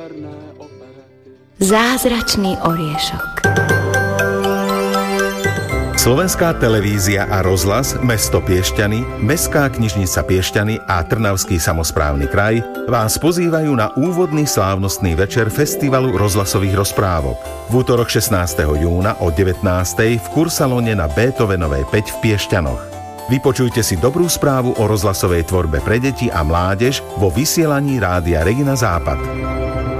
Zázračný oriešok. Slovenská televízia a rozhlas, mesto Piešťany, Mestská knižnica Piešťany a Trnavský samosprávny kraj vás pozývajú na úvodný slávnostný večer Festivalu rozhlasových rozprávok. V útorok 16. júna o 19. v Kursalóne na Beethovenovej 5 v Piešťanoch. Vypočujte si dobrú správu o rozhlasovej tvorbe pre deti a mládež vo vysielaní Rádia Regina Západ.